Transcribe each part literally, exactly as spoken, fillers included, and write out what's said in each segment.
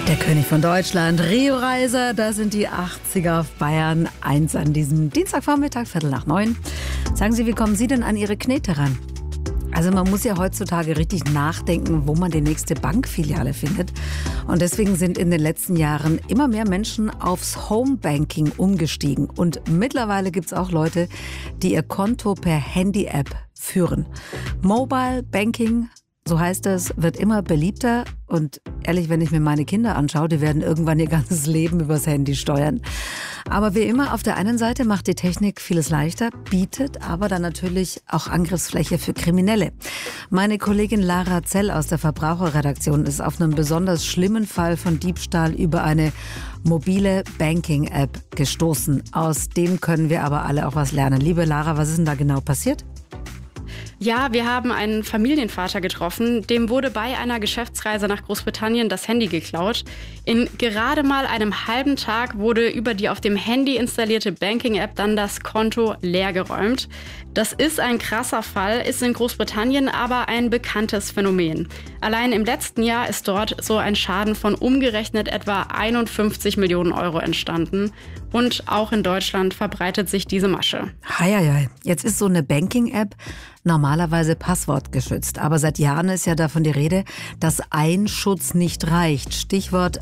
Der König von Deutschland, Rio Reiser, da sind die achtziger auf Bayern eins an diesem Dienstagvormittag, Viertel nach neun. Sagen Sie, wie kommen Sie denn an Ihre Knete ran? Also man muss ja heutzutage richtig nachdenken, wo man die nächste Bankfiliale findet. Und deswegen sind in den letzten Jahren immer mehr Menschen aufs Homebanking umgestiegen. Und mittlerweile gibt es auch Leute, die ihr Konto per Handy-App führen. Mobile Banking, so heißt es, wird immer beliebter. Und ehrlich, wenn ich mir meine Kinder anschaue, die werden irgendwann ihr ganzes Leben übers Handy steuern. Aber wie immer, auf der einen Seite macht die Technik vieles leichter, bietet aber dann natürlich auch Angriffsfläche für Kriminelle. Meine Kollegin Lara Zell aus der Verbraucherredaktion ist auf einen besonders schlimmen Fall von Diebstahl über eine mobile Banking-App gestoßen. Aus dem können wir aber alle auch was lernen. Liebe Lara, was ist denn da genau passiert? Ja, wir haben einen Familienvater getroffen, dem wurde bei einer Geschäftsreise nach Großbritannien das Handy geklaut. In gerade mal einem halben Tag wurde über die auf dem Handy installierte Banking-App dann das Konto leergeräumt. Das ist ein krasser Fall, ist in Großbritannien aber ein bekanntes Phänomen. Allein im letzten Jahr ist dort so ein Schaden von umgerechnet etwa einundfünfzig Millionen Euro entstanden. Und auch in Deutschland verbreitet sich diese Masche. Heieiei, jetzt ist so eine Banking-App normalerweise passwortgeschützt. Aber seit Jahren ist ja davon die Rede, dass ein Schutz nicht reicht. Stichwort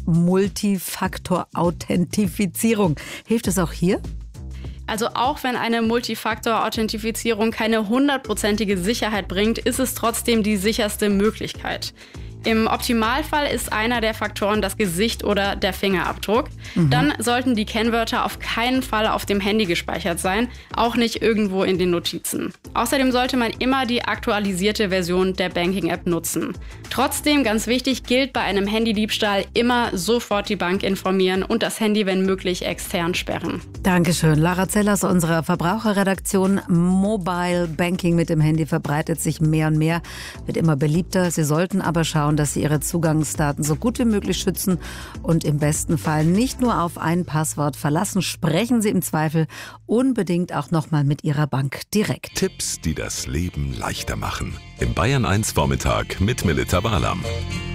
Multifaktor-Authentifizierung. Hilft es auch hier? Also auch wenn eine Multifaktor-Authentifizierung keine hundertprozentige Sicherheit bringt, ist es trotzdem die sicherste Möglichkeit. Im Optimalfall ist einer der Faktoren das Gesicht oder der Fingerabdruck. Mhm. Dann sollten die Kennwörter auf keinen Fall auf dem Handy gespeichert sein, auch nicht irgendwo in den Notizen. Außerdem sollte man immer die aktualisierte Version der Banking-App nutzen. Trotzdem, ganz wichtig, gilt bei einem Handydiebstahl immer sofort die Bank informieren und das Handy, wenn möglich, extern sperren. Dankeschön. Lara Zell aus unserer Verbraucherredaktion. Mobile Banking mit dem Handy verbreitet sich mehr und mehr, wird immer beliebter. Sie sollten aber schauen, dass Sie Ihre Zugangsdaten so gut wie möglich schützen und im besten Fall nicht nur auf ein Passwort verlassen. Sprechen Sie im Zweifel unbedingt auch nochmal mit Ihrer Bank direkt. Tipps, die das Leben leichter machen. Im Bayern eins Vormittag mit Melita Barlam.